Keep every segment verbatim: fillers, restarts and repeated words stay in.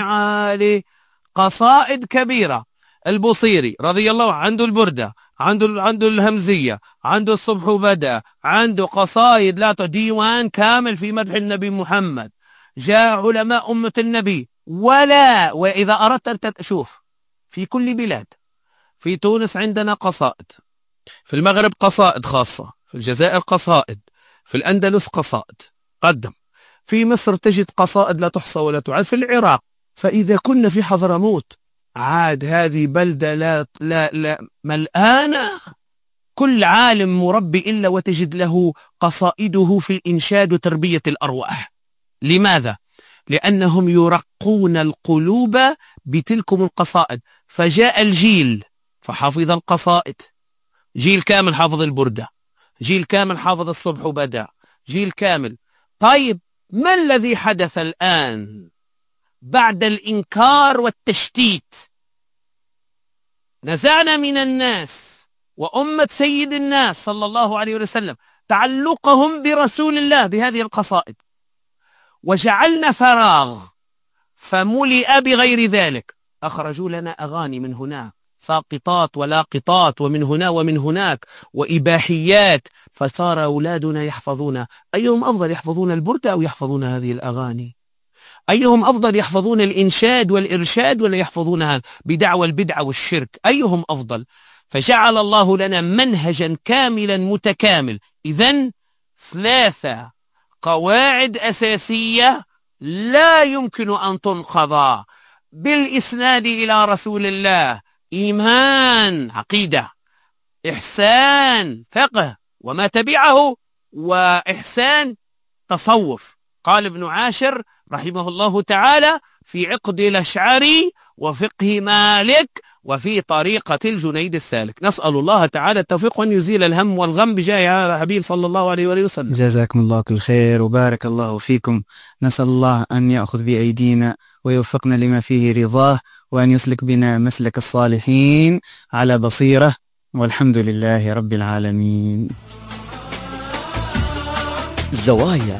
عالي، قصائد كبيرة. البوصيري رضي الله عنده البردة، عنده عنده الهمزية، عنده الصبح بدأ، عنده قصائد لا ديوان كامل في مدح النبي محمد. جاء علماء أمة النبي ولا وإذا أردت أن تشوف في كل بلاد، في تونس عندنا قصائد، في المغرب قصائد خاصة، في الجزائر قصائد، في الأندلس قصائد قدم، في مصر تجد قصائد لا تحصى ولا تعد، في العراق. فإذا كنا في حضرموت عاد هذه بلدة لا لا لا ملآنة، كل عالم مربي إلا وتجد له قصائده في الإنشاد وتربية الأرواح. لماذا؟ لأنهم يرقون القلوب بتلكم القصائد. فجاء الجيل فحفظ القصائد، جيل كامل حافظ البردة، جيل كامل حافظ الصبح بدأ، جيل كامل. طيب ما الذي حدث الآن بعد الإنكار والتشتيت؟ نزعنا من الناس وأمة سيد الناس صلى الله عليه وسلم تعلقهم برسول الله بهذه القصائد، وجعلنا فراغ فملئ بغير ذلك. أخرجوا لنا أغاني من هنا ساقطات ولاقطات، ومن هنا ومن هناك، وإباحيات، فصار أولادنا يحفظون. أيهم أفضل، يحفظون البردة أو يحفظون هذه الأغاني؟ أيهم أفضل، يحفظون الإنشاد والإرشاد ولا يحفظونها بدعوى البدعة والشرك؟ أيهم أفضل؟ فجعل الله لنا منهجا كاملا متكامل. إذن ثلاثة قواعد أساسية لا يمكن أن تنقضى بالإسناد إلى رسول الله: إيمان عقيدة، إحسان فقه وما تبعه، وإحسان تصوف. قال ابن عاشر رحمه الله تعالى في عقد الأشعري وفقه مالك وفي طريقة الجنيد السالك. نسأل الله تعالى التوفيق وأن يزيل الهم والغم بجاه حبيب صلى الله عليه وآله وسلم. جزاكم الله كل خير وبارك الله فيكم. نسأل الله أن يأخذ بأيدينا ويوفقنا لما فيه رضاه، وأن يسلك بنا مسلك الصالحين على بصيرة، والحمد لله رب العالمين. زوايا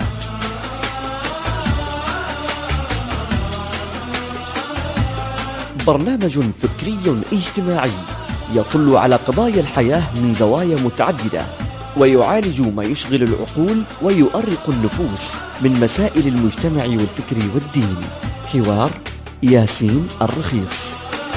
برنامج فكري اجتماعي يطل على قضايا الحياة من زوايا متعددة، ويعالج ما يشغل العقول ويؤرق النفوس من مسائل المجتمع والفكر والدين. حوار ياسين الرخيص.